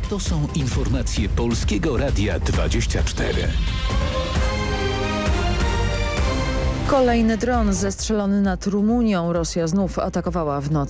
To są informacje Polskiego Radia 24. Kolejny dron zestrzelony nad Rumunią. Rosja znów atakowała w nocy